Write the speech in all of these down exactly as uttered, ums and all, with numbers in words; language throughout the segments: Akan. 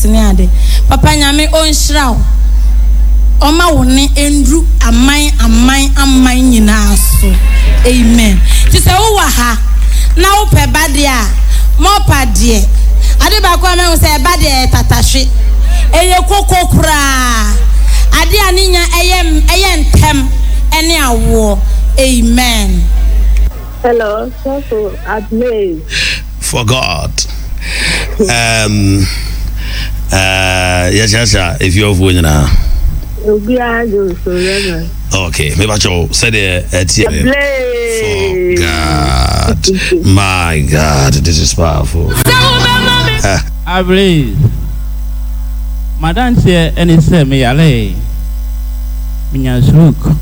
Ade papa nyame onhyira wo oma wo ne endru aman aman aman nyina so amen ti se wo wa ha na wo pe bade a mo pa de ade ba kwa me wo se bade tatahwe eye kokokura ade aninya eye eye ntem ene awo amen. Hello, so admit for God. um Uh, yes, yes, yes. If you're winning now. Okay, maybe I should say the for God. My God, this is powerful. uh. I believe. Madam say any say me ale. Minya stroke.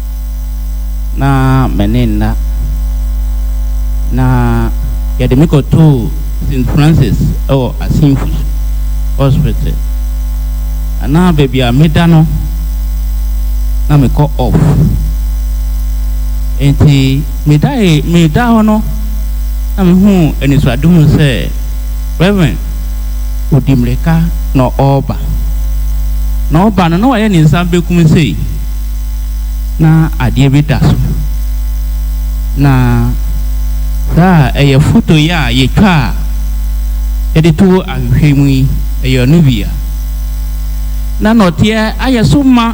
Na menenda. Na yademiko to Saint Francis or Asimfus Hospital. And now baby I made no. Now me call off. And he me die me die no. Na me hu eni so adum say Reverend Udimleka no oba. No oba no no aye ni nsambe kum sei. Na ade bi da so. Na da eye photo ya ye twa editu ahwehwemu yi eye onubia. Na notie aye so ma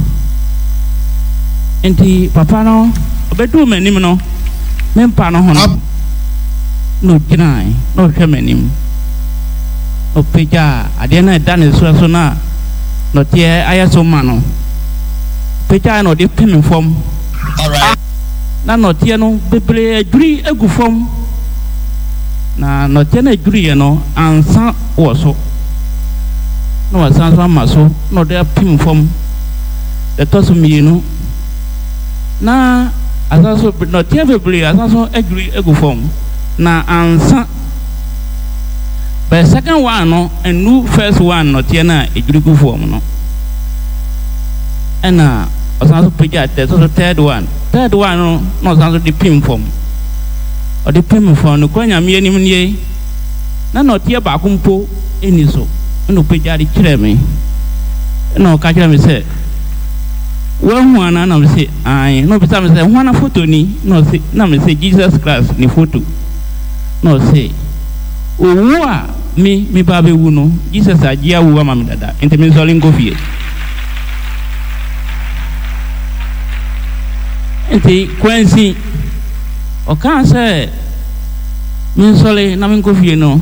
enti papa no obedu manim no mempa no ho no no ginai no hwemanim o peja ade na da ne so so na notie aye so ma no peja no de pem fom. All right. Na notie no bebre aduri egu fom na notie na aduri no ansa wo so no ansa so amaso no de pem fom de toso mienu na asaso notie bebre asaso aduri egu fom na ansa but second one no and new first one notie na aduri gu fom no ena asaso peja de so third one third one no no asaso de pem fom o de pem fom no kwanya me anim nie na notie ba kumpo eni so no peja de kire me no ka kire me se wan hu ana na me se ai no bisa me se hu ana photo ni no se na me se Jesus Christ ni photo no se owu a mi mi ba be wu no Jesus agia wu ama me dada ente me so lingo fie ente kwensi o kan se min sole na min ko fie no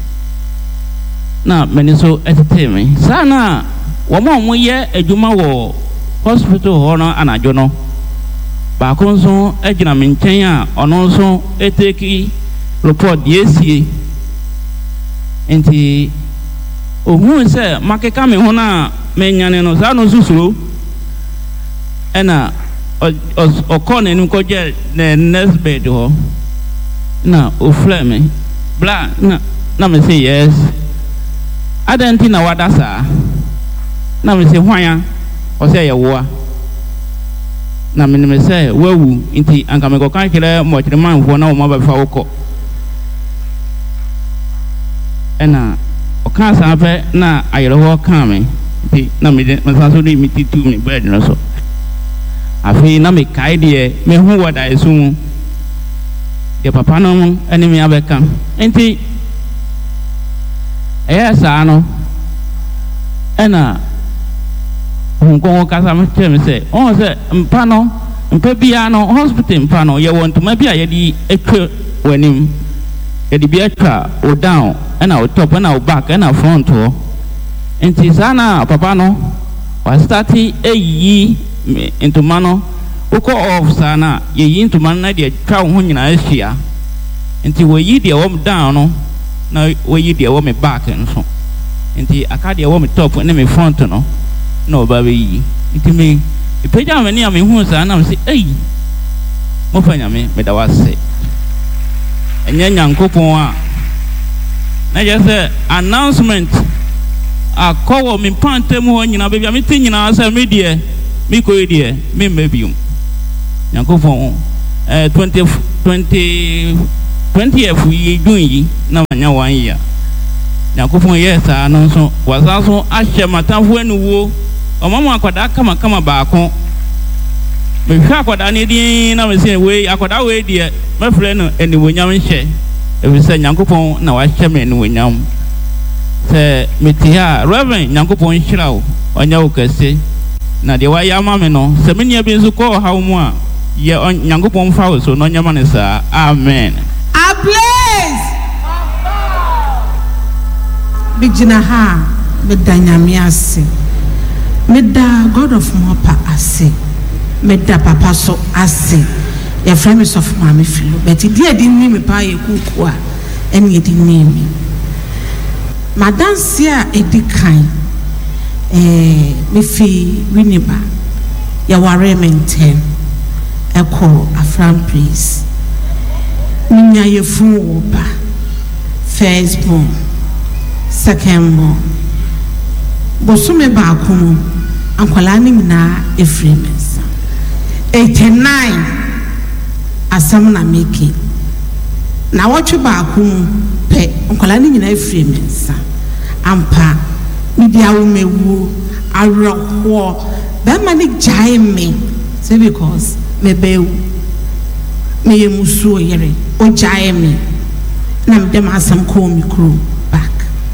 na meni so etete me sana wo mo mo ye adwuma wo hospital ho no anajo no ba ko nso agina me nchen a ono nso eteki report yesie enti ohun se makeka me ho na me nyane no sa no susuro ena o kone ni ko je ne next bed ho na o flame bla na na me say yes adenti na wadasa na me say hwan o say ye wo na me me say wawu nti anka me ko kan kire mo kire man fo na o ma ba fa woko ena o kan sa fe na ayere ho kan me nti na me me sa so ni mi titu mi bed no so afi na me kai de me hu wada esu de papa no eni me abeka enti eya sa no ena hunko kasa me tell me say on say mpa no mpa bia no hospital mpa no ye won to ma bia ye di etwe wanim ye di bia twa o down ena o top ena o back ena front ho enti sana papa no wa start eyi into mano uko off sana ye yi into man na de twa ho nyina ahia enti we yi de wo down no na we yi de wo me back nso enti aka de wo me top ne me front no no ba we yi enti me ipeja me ni am hu sana me say ei mo fanya me me da wase enya nyankopon a na je say announcement a kowo me pantem ho nyina be bia me tin nyina say me de mi ko idie mi mebium yankofon eh twenty twenty twenty f yi dun yi na manya one year Nyankopon yes ano so wasa so ahye matamfo anuwo omama akwada kama kama baako me hwa akwada ne din na me se we akwada we die me frɛ no eniwonyam nhye ebi se Nyankopon na wa hye me eniwonyam se metia Reverend Nyankopon hyira wo onya wo kase na de wa ya ma me no se me nia bi nso ko ha mu a ye Nyankopon fa wo so no nyama ne sa amen. A place Bijina ha bedanyame ase meda God of Mopa ase meda papa so ase ya friends of mama filo but dia di ni me pa ye kuku a eni di ni me madanse a edikan eh me fi winiba ya ware maintain eko afran praise minya ye fu oba first born second born bosume baako mu ankwala ni na efremensa eighty-nine asam na meki na watwe baako mu pe ankwala ni na efremensa ampa ni dia wo mewu arokwo be ma ni jai me say because me bewu me yemusu yere o jai me na me dem asam ko mi kro back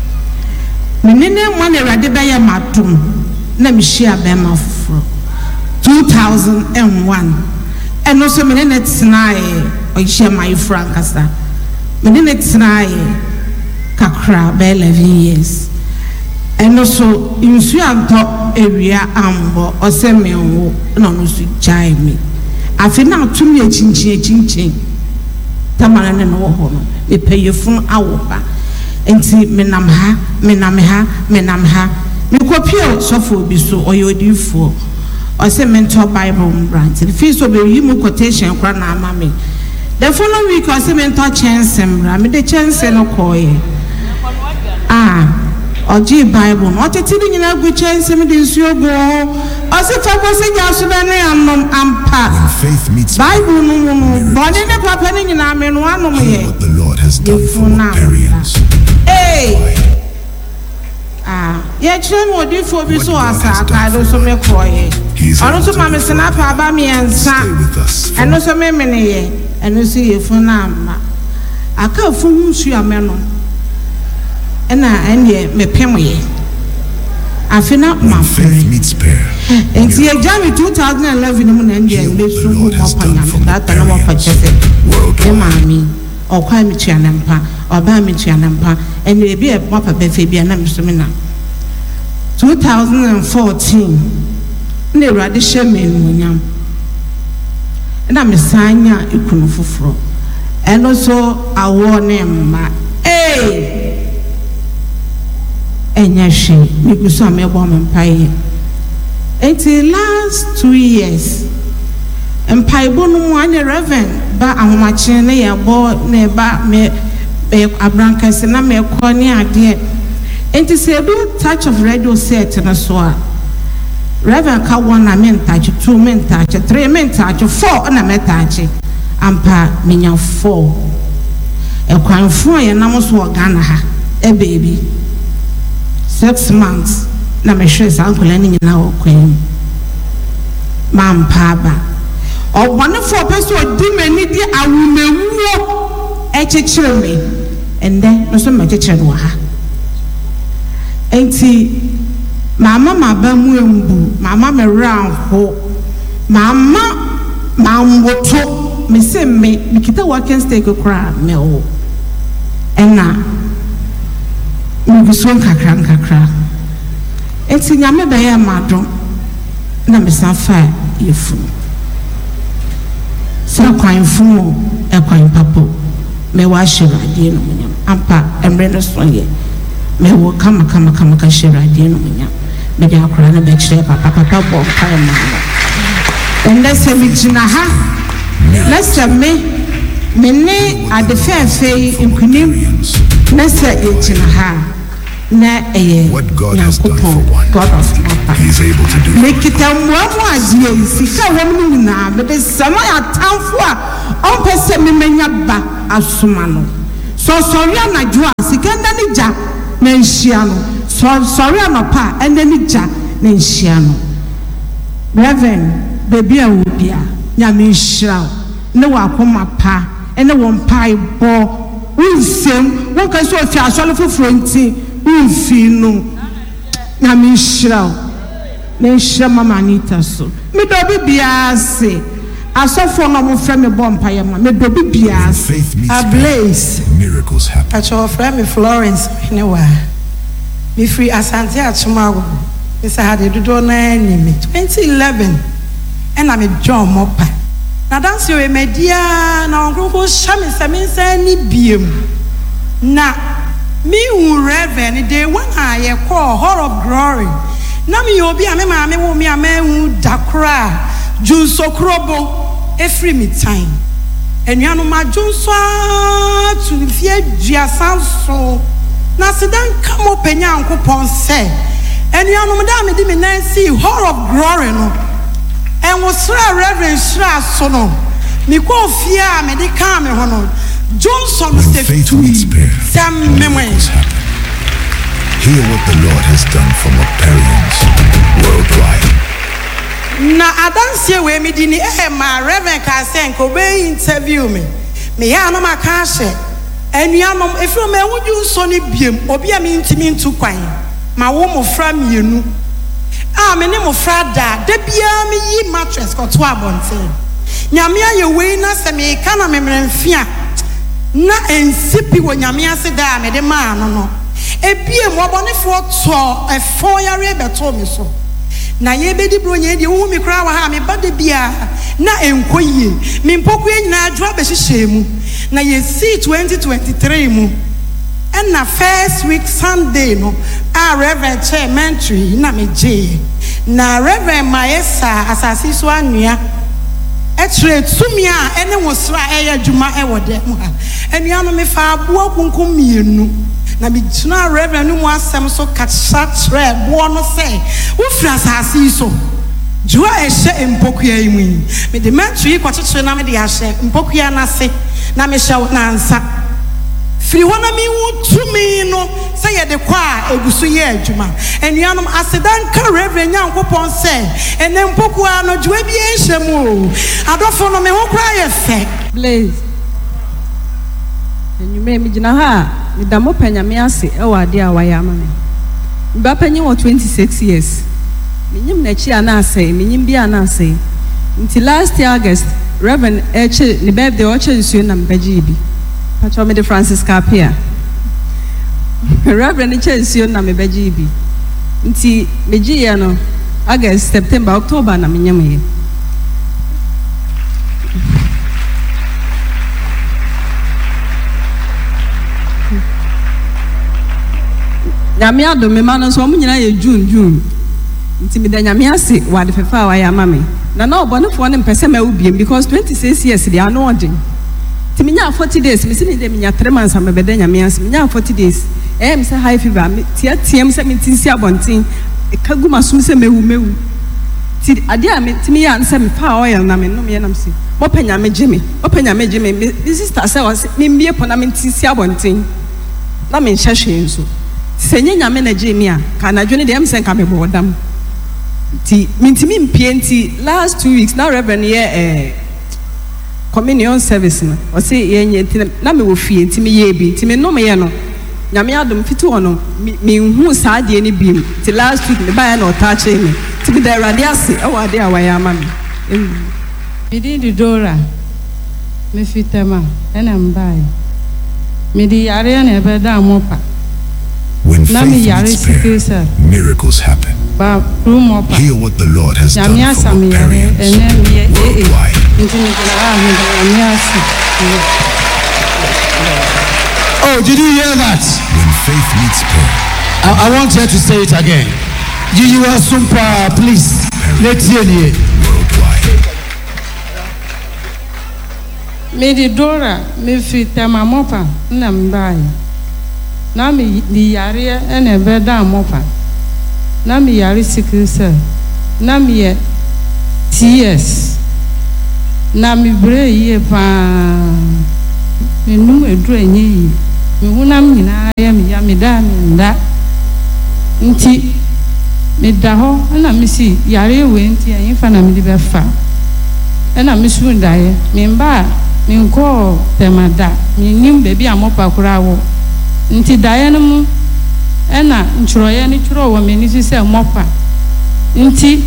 menene mo na rade be ya matum na me hia be ma foforo two thousand one eno so menene tnae o hia my frankasa menene tnae kakra be eleven years eno so insu anto area ambo o se me wo na no so jai me afi na atum ye chinchin chinchin tamana ne no ho no e peyefun awoba enti menam ha menam ha menam ha me kopio sofo bi so oyodifo o se mentor bible branch the fees of the quotation kra na ama me the following week o se mentor chance mra me de chance no koye ah oji bible no tete ni nyina gu chance me de nsuo go o se fa ko se ja so be ne anom ampa faith meets bible no no bone ne papa ni nyina me no anom ye what the Lord has done for parents. Hey ah ye chere mo di fo bi so asa ka do so me koye ono so ma me sena pa ba me ensa eno so me me ne ye eno so ye fu na ma aka fu nsu ya me no ena ene me pem ye afina ma faith meets prayer. Enti ye jami two thousand eleven mu na ndi en be so mo panya that na mo pa chese e mami okwa mi tua na mpa oba mi tua na mpa ene bi e mo pa be fe bi na mi so me na two thousand fourteen ne rade sheme nunyam na me sanya ikunu foforo eno so awo ne mma eh enya hwe mi guso me bo me mpaye until last two years empai bo no mu ane reverend ba ahomache ne ye bo ne ba me abrankas na me ko ne ade enti se do touch of radio set na so a reverend ka one na me touch two me touch three me touch four na me touch ampa menya four e kwanfo ye na mo so Ghana ha e baby six months na me hwe sa ankola ni nyina wo kwen mampa ba o bone for person di mani di awumewuo e chechire me ende no so me chechire no ha enti mama maba mu embu mama me ranho mama mamboto me se me nikita working stake kra me o ena mi bison kakra kakra enti nyame be ya madon na me safa yefu sa kwan fu e kwan papo me wa shirade no munyam ampa emre no so ye me wo kama kama kama ka shirade no munyam me de akora na be kire papa papa bo kai ma no ende se mi jina ha na se me me ne adefefe inkunim na se e jina ha na eh what God has done for one, God of Mopa, He is able to do. Make it a mwa azie sika women na be the sama ya tamfo a on pese me menya ba asuma no so so ya na jo sika nda ni ja na nhyia no sɔre anɔpa a ɛnɛ ne gya na nhyia no reverend baby a wo bia nyame nhyira wo ne wakoma pa ɛne wɔn mpaebɔ wonsɛm wɔnka sɛ ɔfi asɔre foforɔ nti womfi no nyame nhyira wo na nhyira mama Anita so medɔ bi biara se asɔfoɔ no mo frɛ me bɔ mpaeɛ ma medɔ bi biara se Ablaze miracles happen. Acho frɛ me Florence Hinewa me free Asante Achumago Mister Hade dodo na anime twenty eleven ɛna me John Mopa na dance yo media na onkroko hya me sɛ me nsa ni biem na me hu Reverend day one a ye call Hall of Glory na me obi a me ma me wo me a me hu dakra junso krobo efri mi time enuanu ma junso tu fie dua sanso na sedan kamo penya nkopon se enuanu da me di me nancy Hall of Glory no en wo sra Reverend sra so no mi ko fie a me di ka me ho no Johnson se tu sam memory. Hear what the Lord has done for Moparians worldwide. Na adansie we me di ni eh ma Reverend ka se nko be interview me me ya no maka hye enuanom efro me wudju so ni biem obi a me ntimi ntu kwan ma wo mo fra mienu a me ne mo fra da da bia me yi mattress ko to abonten nyame aye we na se me ka na me mremfia na ensipi wo nyame ase da me de ma no no ebie mo bonefo to efo yare beto me so na ye bedi bro nye de wo mi kra wa ha me bade bia na enkoyie me mpoku nyina adwo abehyehyemu na ye see twenty twenty-three mu and na first week Sunday no a Reverend Chairmentry na me je na Reverend Maesa asasi so anua etre tumia ene wosra eye adwuma e wode mu ha enua no me fa abo kunkum mienu na me tuna Reverend mu asem so kacha tre bo no se wo fra asasi so jua ehye empokua yi mu me de mentri kwakyekyere na me de ahye empokua na se na me hye na nsa firi wana mi wu tumi no se ye de kwa egusu ye adwuma enuanom asedan ka Reverend Nyankopon se ene mpokua no jua bi ehye mu adofo no me ho kra ye fe Blaze enyume mi gina ha mi da mo panya me ase e wa de a wa ya ma me ba panyi wo twenty-six years mi nyim na chi ana ase mi nyim bi ana ase until last year August Reverend eche ni birthday o che nsuo na mbaji bi pacho me de Francis Kapia Reverend eche nsuo na mbaji bi nti meji ya no August September October na mi nyam ye nyame ado me ma no so mo nyina ye June June nti me da nyame ase wade fefa wa ya mame na na obonefo ne mpese ma ubiem because twenty-six years they are no odin ti me nya forty days me sini de me nya three months am be da nyame ase me nya forty days eh me say high fever me tia tiam se me tinsi abonten e kaguma sum se mewu mewu ti ade a me ti me ya nse me pa oil na me no me nam se mo panya me jeme mo panya me jeme me sister say was me mbie po na me tinsi abonten na me nhwehwe nso senye nyame na jemi a ka na dwene de em sen ka me bodam ti mintimi mpie nti last two weeks na Reverend ye eh communion service no o se ye nye nti na me wo fie nti me ye bi nti me no me ye no nyame adom fitu ono me hu saa de ni biem ti last week me ba ya na otache me ti be there rade ase e wa de awa ya ma me me di di Dora me fitama ena mbai me di yare na ebe da mopa When faith meets prayer, miracles happen. Hear what the Lord has done for Moparians worldwide. Oh, did you hear that? When faith meets prayer, I, I want you to say it again. You, you are super, please. Let's hear it. Worldwide. Me di Dora, me fitama mopa na mbai. Na mi di yare ene beda mopa na mi yare sickle cell na mi ye tears na mi bre ye pa me nu edu enye yi me hunam nyinaa yɛ me ya me da me nda nti me da hɔ na me si yare we nti ɛyin fa na me de bɛfa ɛna me su daeɛ me mba me nkɔ temada me nim bebi amopa kora wo nti daeɛ no mu ɛna ntwerɛyɛ ne twerɛ wɔ me ni sɛ mopa nti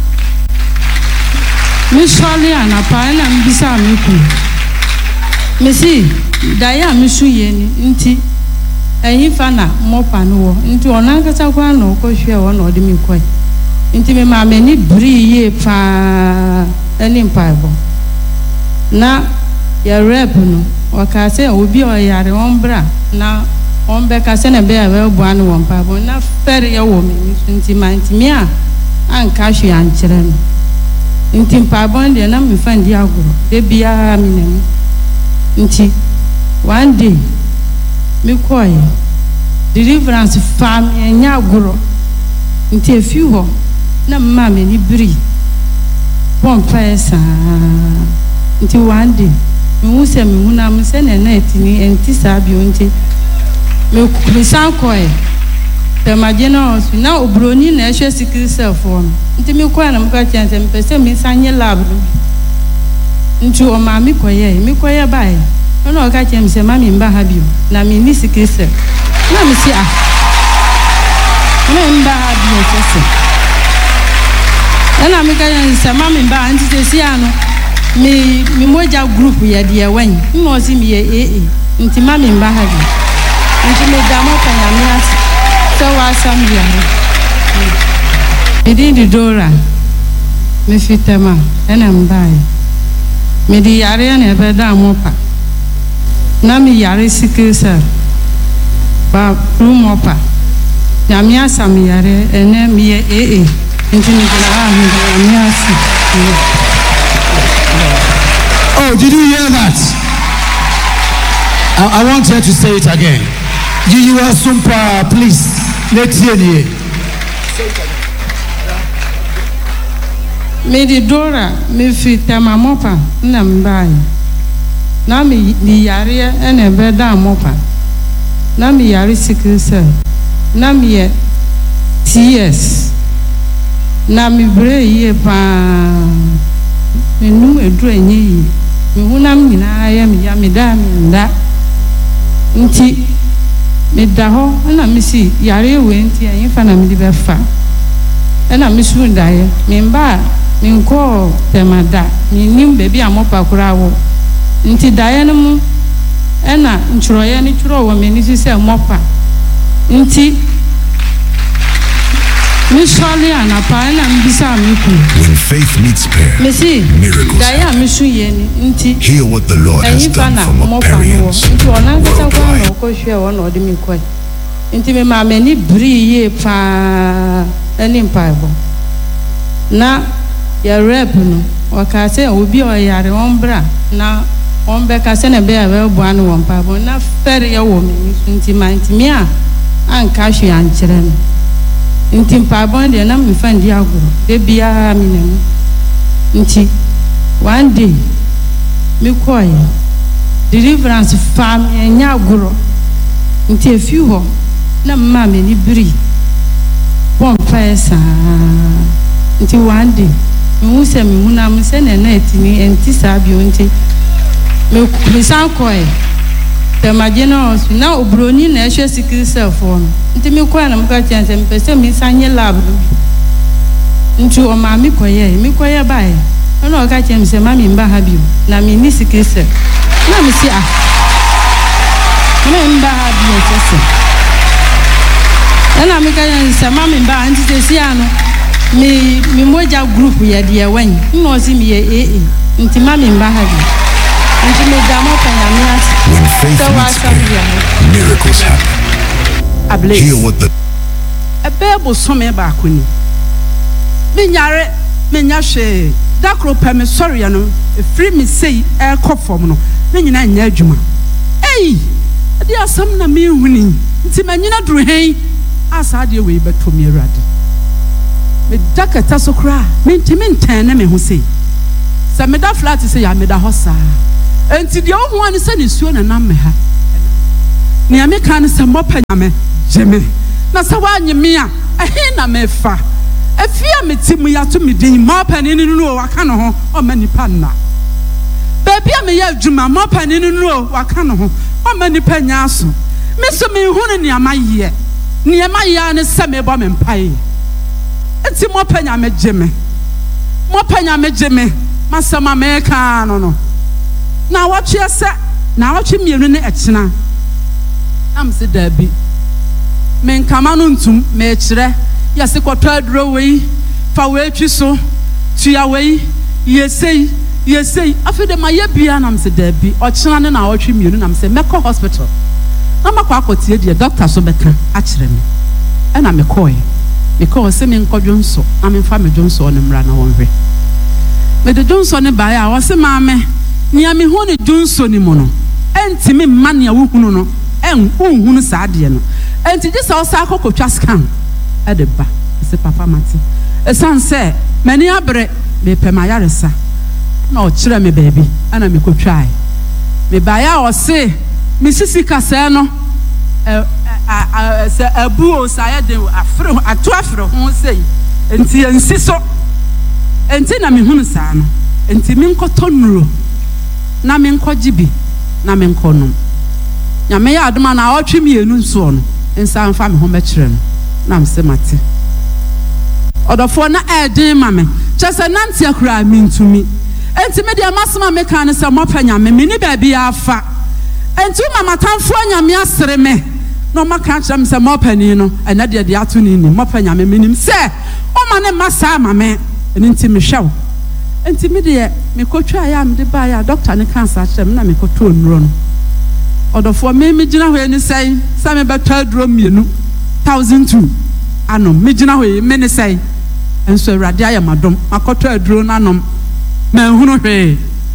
me sɔle anapa ɛna me bisa me ku me si daeɛ a me su yɛ ni nti ɛyin fa na mopa no wɔ nti ɔna nkasa kwa na ɔkɔhwɛ wɔ na ɔde me kɔe nti me ma me ni biri yie paa ɛne mpaebɔ na yɛ rep no ɔka sɛ obi ɔyare wɔn bra na wɔn bɛka sɛ na bɛyɛ bɛboa no wɔn mpaebɔ na fɛre yɛ wɔ me so nti ma ntimi a anka hwɛ ankyerɛ no nti mpaebɔ deɛ na mefa ndi agorɔ de biara me na mu nti one day me kɔɛ deliverance fa me anya agorɔ nti efi hɔ na mma me ni biri pɔmpa saa nti one day me hu sɛ me hu na me sɛ na na etini enti saa bi nti me me san kɔɛ tɛmagye na ɔso na obroni na ɛhwɛ sikiri sɛfoɔ no nti me kɔɛ na me ka kyɛn sɛ me pɛ sɛ me san nye lab no nti ɔma me kɔyɛ me kɔyɛ bae na ɔka kyɛn me sɛ ma me mba ha bio na me ni sikiri sɛ na me si a me mba ha bio sɛ ɛna me ka kyɛn sɛ ma me mba nti sɛ si ano me me moja group yɛ deɛ wɛn na ɔsi me yɛ aa nti ma me mba ha bio nti me da mo ka nyame ase sɛ wasam yɛ me di di dora me fitama ɛna mbae me di yare na ɛbɛ da mo pa na me yare sikiri sɛ ba room opa nyame asam yare ɛnɛ me yɛ aa nti me gyina ha me nyame ase. Oh, did you hear that? I, I want her to say it again. You are super, please. Let's hear it. Me di dora me fi tema mopa na mbae na me di yare ene be da mopa na me yare sikiri sɛ na me ye ts na me bre yie pa me num edu enye yi me hunam nyinaa yɛ me ya me da me nda nti me da hɔ na me si yare we nti ɛyin fa na me di bɛfa ɛna me su daeɛ me mba me nkɔ temada me nim bebi amopa kora wo nti daeɛ no mu ɛna ntwerɛyɛ ne twerɛ wɔ me ni sɛ mopa nti me sɔle anapa ɛna me bisa me ku when faith meets prayer me si daeɛ a me su yɛ ni nti hear what the Lord has done from a parents nti ɔna nkasa kwa na ɔkɔhwɛ wɔ na ɔde me kɔe nti me ma me ni biri yie paa ɛne mpaebɔ na yɛ rep no ɔka sɛ obi ɔyare wɔn bra na wɔn bɛka sɛ na bɛyɛ bɛboa no wɔn mpaebɔ na fɛre yɛ wɔ me so nti ma ntimi a anka hwɛ ankyerɛ no nti mpaebɔ deɛ na mefa ndi agorɔ de biara me na mu nti one day me kɔɛ deliverance fa me anya agorɔ nti efi hɔ na mma me ni biri pɔmpa saa nti one day me hu sɛ me hu na me sɛ na na etini enti saa bi nti me me san kɔɛ tɛmagye na ɔso na obroni na ɛhwɛ sikiri sɛfoɔ no nti me kɔɛ na me ka kyɛn sɛ me pɛ sɛ me san nye lab no nti ɔma me kɔyɛ me kɔyɛ bae na ɔka kyɛn me sɛ ma me mba ha bio na me ni sikiri sɛ na me si a me mba ha bio sɛ ɛna me ka kyɛn sɛ ma me mba nti sɛ si ano me me moja group yɛ deɛ wɛn na ɔsi me yɛ aa nti ma me mba ha bio nti me da mo ka nyame ase when faith meets prayer miracles happen. Hear what the ebe bo some ba ko ni me nyare me nya hwe dakro pa me sorry no efiri me sei e kɔ fam no me nyina nya adwuma ei ade asam na me huni nti ma nyina duru hen asa de we beto me awurade me dakata so kra me ntimi ntan na me ho sei sa me da flat sei ya me da hosa enti de wo ho ani se ne suo na nam me ha nea me kan se mopa nyame jeme na se wa nyeme a ehe na me fa efia metimu ya to medin mopa ni nu no waka no ho o manipa na baby a me ya adwuma mopa ni nu no waka no ho o manipa nya aso me so me hunu ne amaye ne amaye ne se me bo me mpae enti mopa nyame jeme mopa nyame jeme masama me ka no no na watwe se na watwe mienu ne ekena am se dabi men kama no ntum me kire yase kwoto aduro wei fa we twi so tua wei yesei yesei afide maye bia na am se dabi okena ne na watwe mienu na am se meko hospital na makwa akotie die doctor so beka a kire me e na me koe me ko se me nkodwo nso na me fa me dwonso ne mra na wonhwe me de dwonso ne ba ya wo se maame nia me hu ne dwonso ni mu no enti me ma ne wo no en unhunu saade no enti gisa o sa akokotwa scan e de ba se papa mate e san se mani abre me pema yaresa na o kire me baabi ana me kotwae me ba ya o se me sisi kasa no eh a se abu o sa ya de afro ato afro ho sei enti ensi so enti na me hunu sa no enti me nkotonuro na me nkogibi na me nkonom nyame ya adoma na otwe mienu nso no ensa mfa me ho mekire no na mse mate odofo na eden mame chese nanti akura mi ntumi enti me de amasema me kan se mopa nyame me ni baabi afa enti mama tamfo nyame asere me no maka kire me se mopa ni no ena de de ato ni ni mopa nyame me nim se o ma ne masa mame enti me hwew enti me de me kotwa ya me de ba ya doctor ne cancer kire me na me koto onuro no odofo me me gina hoye ni sei sa me beto aduro mienu one thousand two anom me gina hoye me ni sei enso awrade ayamadom makoto aduro nanom ma hunu hwe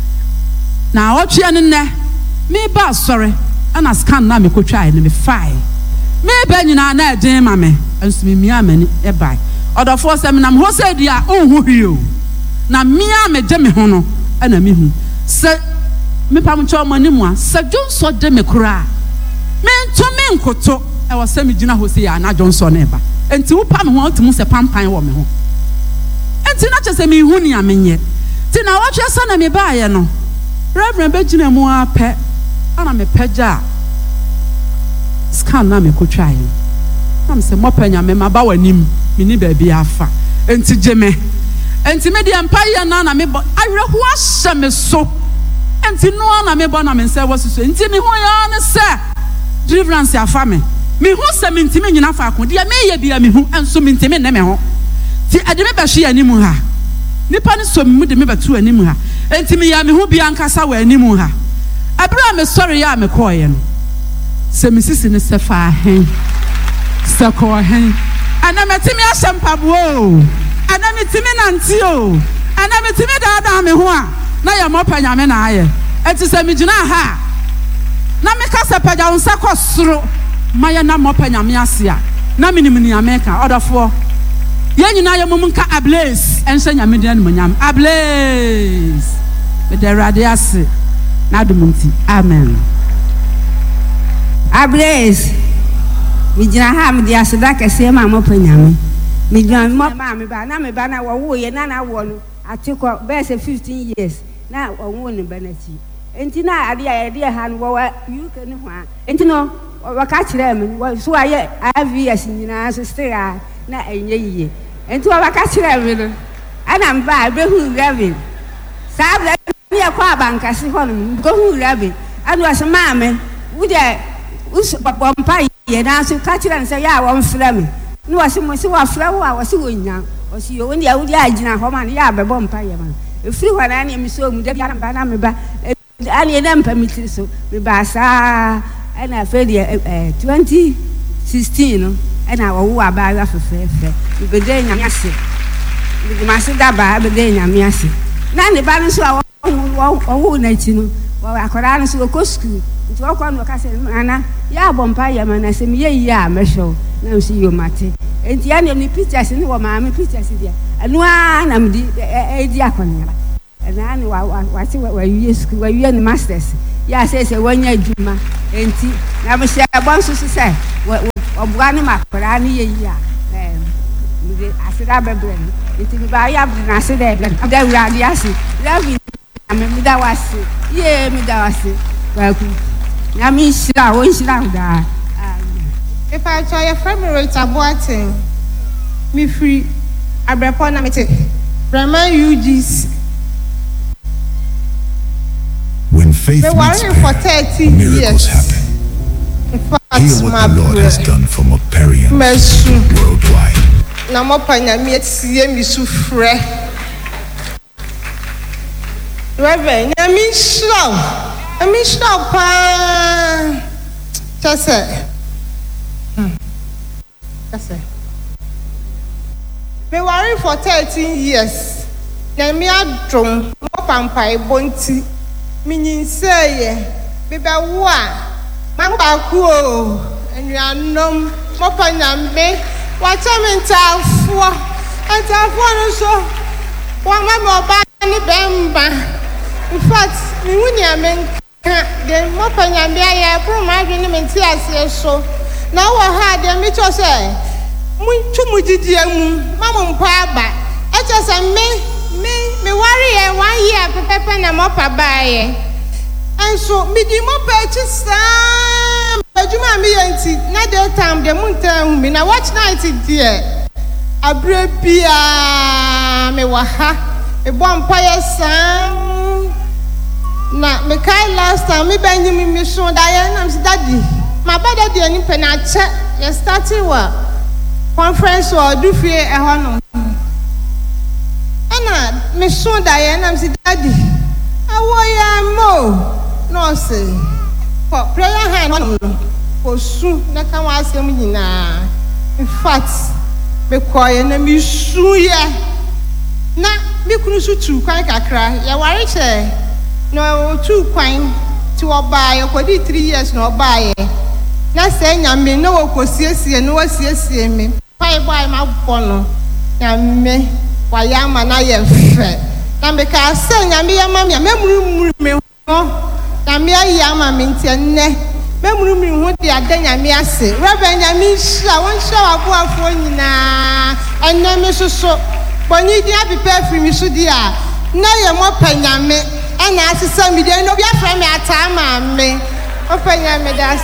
na otwe ne ne me ba sore ana scan na me kotwa ne me fai me ba nyina na eden ma me enso me mia mani e bai odofo se me nam ho se dia onhu hwio na mia me je me ho no ana me hu se me pam cho mani mu a se Johnson de me kura me nto me nkoto e wo se me gina ho se ya na Johnson na ba enti wo pam ho otum se pampan wo me ho enti na chese me hu ni amenye ti na wo twesa na me ba ye no reverend be gina mu a pe ana me peja scan na me kotwa ye na me se mo panya me ma ba wanim me ni ba bi afa enti geme enti me de empire na na me awerho ahye me so enti no na me bona me se wasusu enti me ho ya ne se deliverance afa me me hu se me enti me nyina fa ko de me ye bia me hu enso me enti me ne me ho ti ade me ba hwe animu ha nipa ne so me de me batu animu ha enti me ya me hu bia nkasa wa animu ha abra me sorry ya me koye no se me sisi ne se fa hen se ko hen ana me ti me ahyempabo ana me ti me nanti o ana me ti me da da me ho a na ya mopa nyame na aye eti se mi gina ha na me ka se paja unsa kosoro maya na mopa nyame ase a na minim ni ameka odofo ye nyina ye mum nka ablaze ense nyame de no nyam ablaze be de rade ase na dumunti amen ablaze mi gina ha mi de ase da kese ma mopa nyame mi gina mopa me ba na me ba na wo wo ye na na wo no atiko be se fifteen years na onwo ne banati enti na ade ya de ha no wa U K ne ho a enti no wa ka kire me so aye I V S nyina so stira na enye yiye enti wa ka kire me no ana mba be hu raven sa bla mi e kwa banka si ho no go hu raven anu asema me wo de us bompa ye na so ka kire ne se ya wo mfra me ni wa se mo se wa fra wo a wo se wo nya o si yo ndi a wo di agina ho ma ne ya be bompa ye ma efiri wana ne mi so mu de bia na me ba ani na mpa mi tiri so me ba sa ana fe de twenty sixteen no ana wo wo aba ya fefefe me be de nyame ase me ma se da ba be de nyame ase na ne ba no so a wo wo na chi no wo akora no so ko school nti wo kwa no ka se ana ya bompa ya ma na se me ye yi a me hwo na so yo mate enti ya ne ni pictures ni wo ma me pictures dia anu a na me di e di akona na ni wa wa ti wa yu school wa yu ni masters ya say say wanya adwuma enti na me hye bon so so say obua ne makora ne ye yi a eh me asida bebre enti me ba ya na asida bebre da urade ase love me me da wase ye me da wase ba ku na me shira wo shira da if I try a friend rate aboating me free abrepo na me take Brahma U Gs. When faith meets prayer, for thirty miracles years. happen. In fact, Hear what the Lord prayer. has done for Moperians worldwide. Na mopanya mi etie mi su frɛ. Reverend, na mi show. Na mi show pa. Just Hmm. Just me worry for thirteen years. Na mi adrom mo pampai bonti. Mi nyinseye. Me be wo a. Man ba ku o. Enuanom mo panyambe. Wacha me ntafo. Ntafo no so. Wa ma me oba ni bemba. In fact, mi wuni amenka de mo panyambe aye pro ma adwene me nti ase so. Na wo ha de mi cho say muntu mujidie mu mama mpa aba e cho say me me me worry e one year pepepe na mo pa baaye enso mi di mo pa chi sam adwuma mi yanti na de time de muntan mi na watch night die abre bia me wa ha e bo mpa ye sam na me kai last time me banyi mi mi so da ye na mi daddy my bad de ani pena che ye started wa conference or do fie e ho no ana me so da ye na mi daddy awo ya mo no say for prayer hand no ko su na kan wa asem nyina in fact me ko ye na mi su ye na me kunu su tu kwan kakra ye ware che no tu kwan ti oba ye ko di three years no oba ye na say nyame no wo kosiesie no wasiesie me pai bai ma bono nyame wa ya ma na ye fe na me ka say nyame ya ma me memuru me ho nyame ya ma me ntenne memuru me ho de ada nyame ase rebe nyame hia won hia aboafo nyina enne me soso boni di apipa firi mi so di a na ye mo pa nyame ena asesa mi de no bia fra me ata ma me openya me das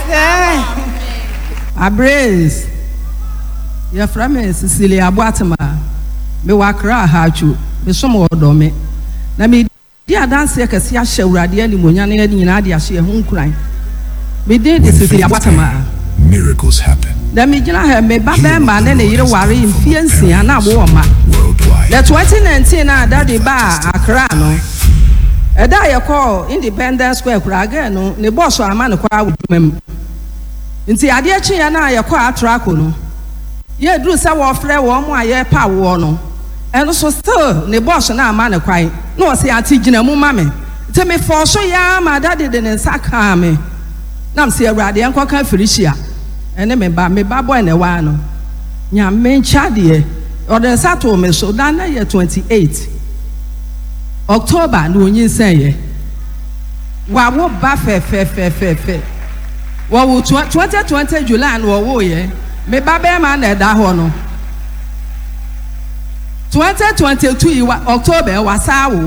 Abrace ya frame Cecilia Boatema me wakra hachu me somo odome na me di adanse akase a hyawurade ani monya na nyina de ahye ho nkuran me de de Cecilia Boatema miracles happen. na me gina ha me ba ba ma na ne yire ware mfie nsia na abo ma the twenty nineteen na daddy ba akra no eda ye call Independence Square kura again no ne boss ama ne kwa wudumam nti ade achi ya na ye kwa atrako no ye duru sa wo frɛ wo mo aye pa wo no eno so still ne boss na ama ne kwai no o se ati gina mu ma me te me for so ya ma daddy de ne saka me nam se awurade enko ka firihia ene me ba me ba boy ne wa no nya me ncha de o de sato me so da na ye twenty-eight October no onyin seye wa wo ba fe fe fe fe fe wa wo twenty twenty July no wo ye me ba be ma na da ho no twenty twenty-two October wa sa wo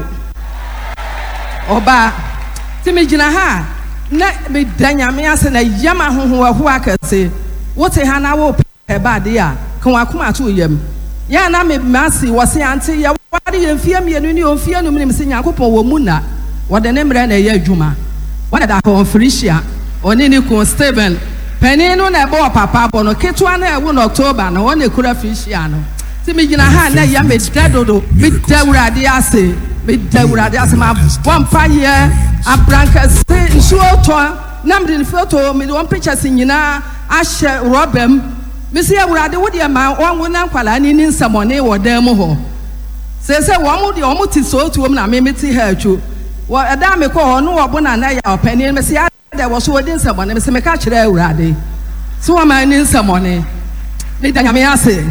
oba ti me gina ha na me danya me ase na yama hoho wa ho akase wo te ha na wo pe ba de a kan wa kuma to yam ya na me masi wo se ante ya wade ye mfie mienu ni ofie no me se Nyankopon wo mu na wo de ne mre na ye adwuma wo da ko frishia oni ni ko Steven penin no na bo papa bo no ketwa na e wo no October na wo na kura frishia no ti me gina ha na ya me dadodo me dawurade ase me dawurade ase ma bompa ye abranka se nsuo to nam de photo me one pictures nyina ahye robem me se awurade wo de ma won na kwala ni ni nsamone wo dan mu ho se se wo mu de o mu ti so tuom na me meti ha atwo wo eda me ko ho no wo bo na na ya opani me se ada wo so wo de nsamone me se me ka kire awurade so wo ma ni nsamone ni da nyame ase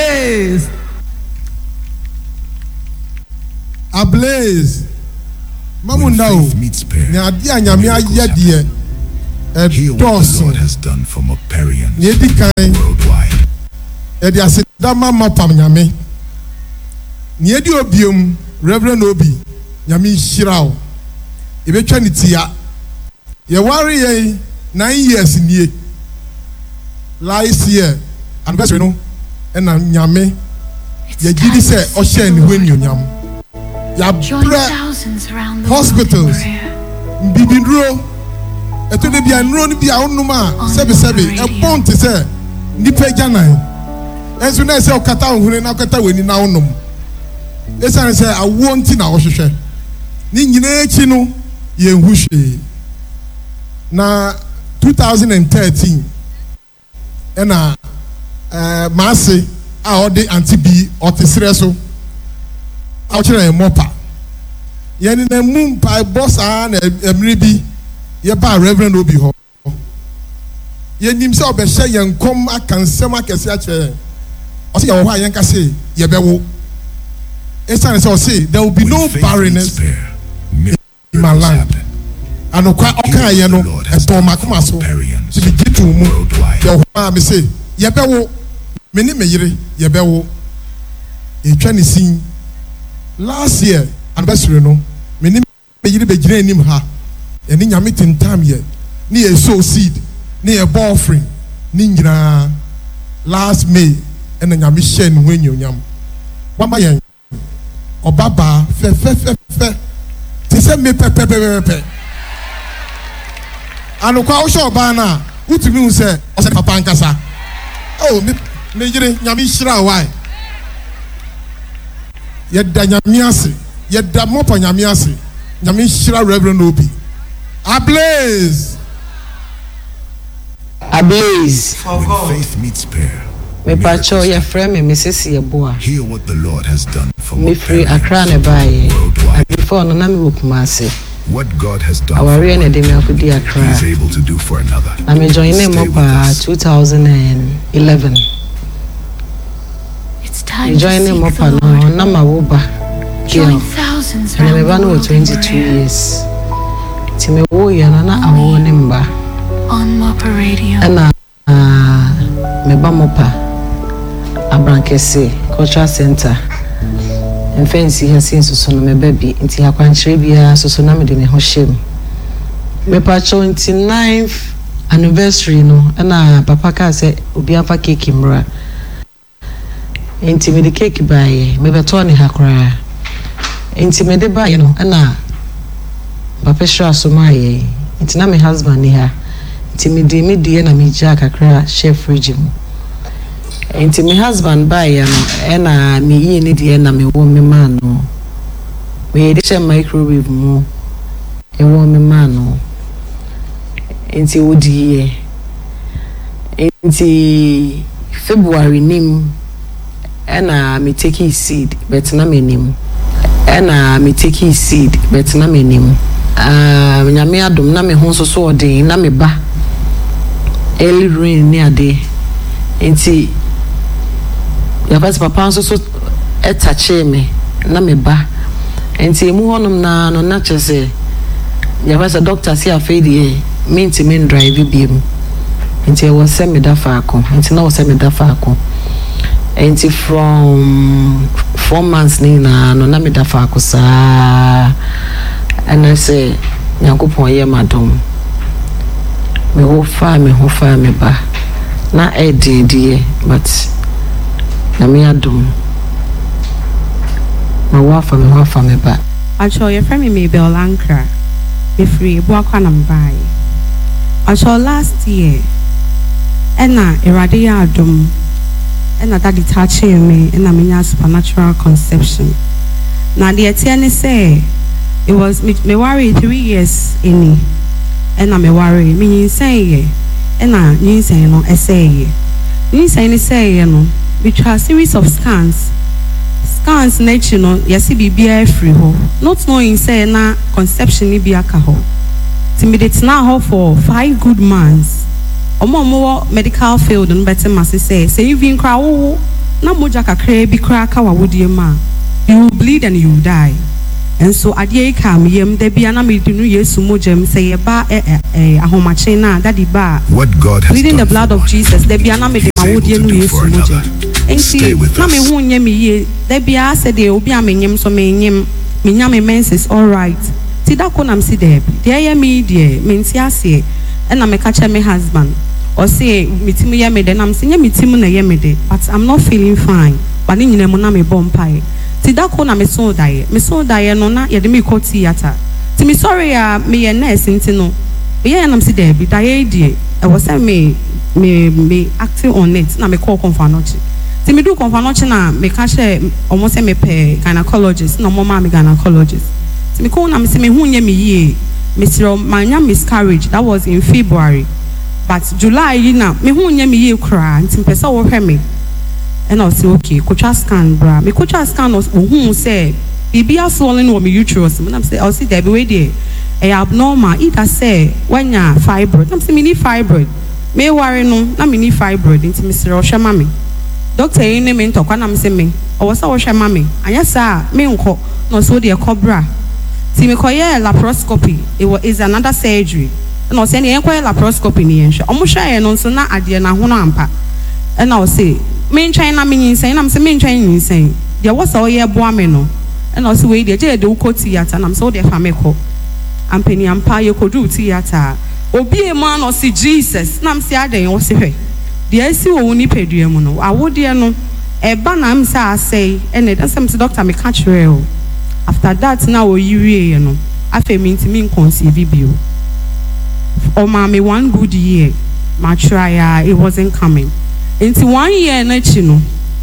Ablaze Ablaze Mamu now. Ni adi anyame aye die. Hear what the Lord has done for Moparians worldwide. Edi asedama mapam nyame. Ni edi obiom Reverend Obi nyame hirawo. Ebetwa ni tia. Ye ware ye nine years nie. Last year anniversary no e na nyame ye gidi se o share ni hwenu nyam. Ya bra hospitals bibindro eto de bia nro ni bia onuma sebe sebe e ponte se nipa janan enso na se okata ohune na okata weni na onum esa se awo nti na ohwehwe ni nyina echi no ye nhwehwe na twenty thirteen ena eh maase a ode anti bi otesere so a chere mopa ye ni na mum pa boss a na emre bi ye ba Reverend Obi ho ye nim se obehye ye nkom akansem akese a chere o se ye wo ha ye nka se ye bewo esa se o se there will be no barrenness in my land and okwa oka ye no e to makoma so to be gitu mu ye ho ma me se ye bewo me ni me yire ye bewo e twa ni sin last year anniversary no me ni me yire be gire nim ha e ni nyame tintam ye ni e sow seed ni e ball offering ni nyina last May e na nyame share ni hwenyo nyam wama yen obaba fe fe fe fe ti se me pe pe pe pe anu kwa wo show ba na utimi hu se o se papa nkasa oh me me yire nyame hira why yɛda nyame ase yɛda mopa nyame ase nyame hira Reverend Obi ablaze ablaze when faith meets prayer. Me pacho ye frame me Missus Yeboa. Hear what the Lord has done for me free Accra ne baye before no na me wo Kumase. What God has done our real ne de me akudi Accra He is able to do for another. Na me join him up twenty eleven. Me join him up no na ma wo ba girl na me ba no twenty-two years ti me wo ya na na awo ne mba on Mopa Radio na me ba mopa Abrankese Cultural Center and fancy has seen so no me baby nti akwanchire bia so so na me de me ho hyem me pa twenty-ninth anniversary no na papa ka say obi afa cake mra nti me de cake bae me beto ne hakra nti me de bae no na papa shira so maye nti na me husband ni ha nti me de me de na me ja kakra chef fridge mu nti me husband buy am na me yi ni de na me wo me man no we dey share microwave mu e wo me man no nti odi ye nti February nim na me take seed but na me nim na me take seed but na me nim ah nyame adom na me ho so so odin na me ba early rain ni ade nti ya bas papa so so etache me na me ba enti mu honum na no na chese ya bas doctor si afedi me nti me drive biem enti e was send me da faako enti na was send me da faako enti from four months ni na no na me da faako sa and I say Nyankopon ye madom me ho fa me ho fa me ba na e di di but na me adom ma wa fa me wa fa me ba acho your friend me Mabel Lankra be free bo akwa na mbai acho last year ena erade ya adom ena that detach me ena me nya supernatural conception na the etienne say it was me, me worry three years in ena me worry me say ena ni say no essay ni say ni say no we try a series of scans scans nature no yesi bibia free ho not knowing say na conception ni bia ka ho timidate na ho for five good months omo omo medical field no better mass say say even kra wo na moja kakra bi kra ka wa wodie ma you will bleed and you will die and so adeɛ ka me yam da bia na me di no Yesu mogem say ba eh ahomache na daddy ba reading the blood of Jesus da bia na me di mawodie no Yesu mogem enti na me hu nyɛ me yie da bia sɛ de obi a me nyem so me nyem me nya me menses all right ti da ko nam si de de yɛ me de me nti ase ɛna me ka kyɛ me husband or say me tim yɛ me de nam se nyɛ me tim na yɛ me de but I'm not feeling fine but ni nyina mu na me bɔ mpae ti da ko na me so dae me so dae no na yɛ de me kɔ theater ti me sorry a me yɛ nurse nti no me yɛ nam si de bi dae die e was say me me me acting on it na me call confanochi ti me do confanochi na me ka share almost say me pe gynecologist na mo ma me gynecologist ti me call na me say me hu nye me yie me siro manya miscarriage that was in February but July yi na me hu nye me yie kra nti pesa wo hwe me and I say okay kocha scan bra me kocha scan no hu say bibia swollen wo me uterus me na say I say there be we there e abnormal either say when ya fibroid na say me need fibroid me worry no na me need fibroid nti me sire o hwe ma me doctor yi ne me ntokwa na me say me o wo say o hwe ma me anya sa me nko no so de cobra ti me koye laparoscopy it was is another surgery and I say ne koye laparoscopy ni en hwe o mo hwe no so na ade na ho no ampa and I say me ntwen na me nyinsɛn na me say me ntwen nyinsɛn de wo say o ye boa me no and I say we de je de wo theater na me say o de fa me kɔ ampani ampa ye kodu theater obi e ma no si Jesus na me say adan wo se hwɛ de asi wo ni pedua mu no awode no e ba na me say asɛe and it say me doctor me catch real after that na wo yiwie ye no afa me ntimi conceive bio o ma me one good year ma try it wasn't coming nti one year na chi no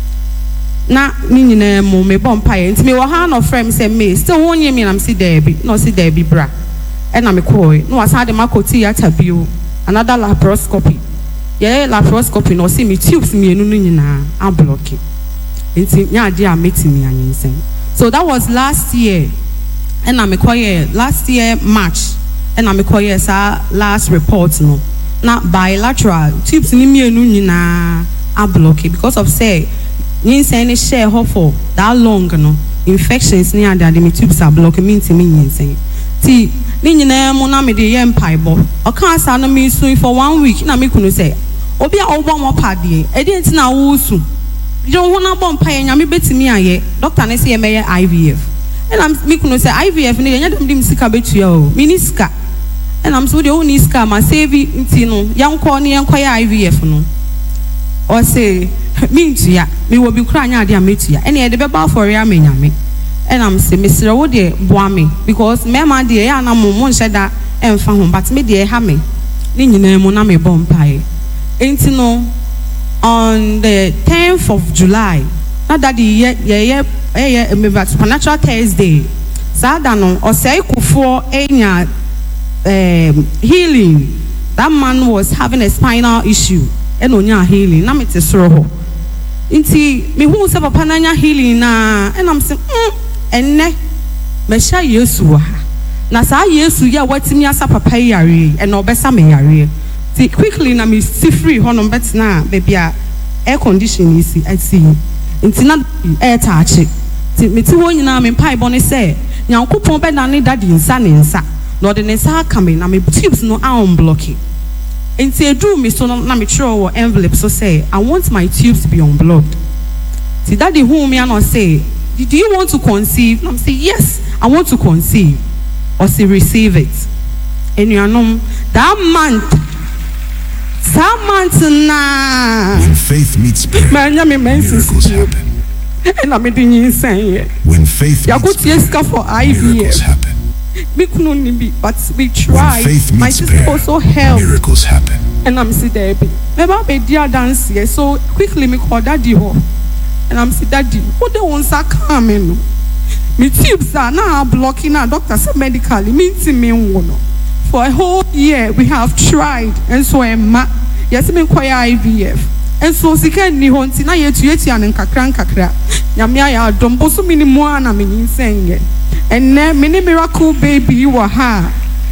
na ni nyina mo me bom pae nti me wo ha no frame say me still won ye me na me si there bi no si there bi bra e na me koi no wasa de makoti ya tabio another laparoscopy ye laparoscopy no see me tubes me enu no nyina a block nti nya ade a metimi anyensen so that was last year e na me koi last year March e na me koi sa last report no na bilateral tubes ni mienu nyina a block because of say yin say any share ho for that long no infections ni ada the tubes are block mean to me yin say ti ni nyina mu na me de ye mpai bo o kan asa no me sun for one week na me kunu say obi a obo mo pade e dey nti na wo su je ho na bo mpai nya me betimi aye doctor ne say e meye I V F and am me kunu say I V F ni nya dem dim sika betua o me ni sika and I'm so the only scam I save it no young corny and quiet I V F no or say me to ya me will be crying out there me to ya and the baby for ya me nyame and I'm say Mister Wo de boa me because me ma de ya na mo mo nhyɛ da emfa ho but me de ha me ni nyina mu na me bom pai enti no on the tenth of July na daddy ye ye ye me supernatural Thursday sada no o say kufuo enya Um, healing. That man was having a spinal issue. And onya healing. Na me te soro ho. Inti me hu se papa na nya healing na and I'm saying, mm, enne me sha Yesu wa. Na sa Yesu ya watimi asa papa yare and obesa me yare. Ti quickly na me si free ho no bet na baby a air condition isi I see. Inti na air touch. Ti me ti ho nyina me pai bone say, Nyankopon be na ne daddy nsa ne nsa. No the nesa coming na me tubes no arm blocking. And say drew me so na me throw envelope so say I want my tubes to be unblocked. See daddy who me and say, do you want to conceive? And I'm say yes, I want to conceive. Or say receive it. And you know that month, that month na when faith meets prayer, miracles happen. And I'm doing saying when faith meets prayer, for miracles happen. We couldn't be, but we tried. My sister prayer, also helped. Miracles happen. And I'm see there. Never be dear dance here. So quickly me call daddy home. And I'm see daddy. Who the ones are coming? Me tubes are now blocking our doctor said medically. Means me one. For a whole year we have tried. And so I'm yes me quite I V F. And so si can ni honti na yetu yetu ya nkakra nkakra. Nyamia ya dombo so mini mwana mini senge. And then mini miracle baby you were ha.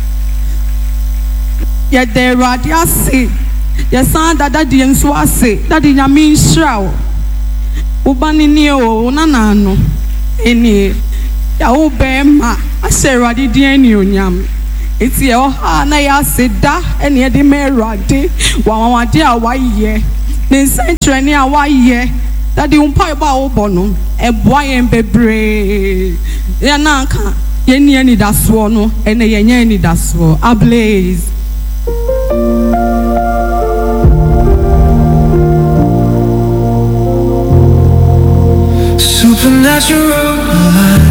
Yet there radia say, yes, son that daddy and so I say, daddy yamin shroud. Ubani neo nanano. Any yawo bema aserade die ni onyam eti e ha na ya seda ene e de merade wawawade a waye ne nsantrani a waye dadi umpa ba wo bono e boa yen bebre ya na aka ye ni ani daso no ene ye nya ani daso ablaze supernatural light.